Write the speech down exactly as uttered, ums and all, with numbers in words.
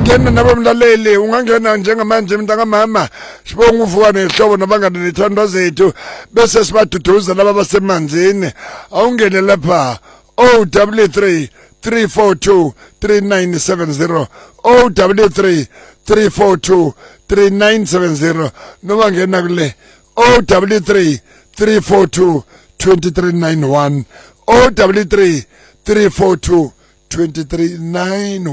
ungena nabamlaleli ungangena njengamanje mntaka mama sibonga uvuka nezihlobo nabangane nethandwa zethu bese sibaduduza laba basemanzini awungene lapha O W three three four two three nine seven zero O W three three four two three nine seven zero noma ngena kule O W three three four two two three nine one O W three three four two two three nine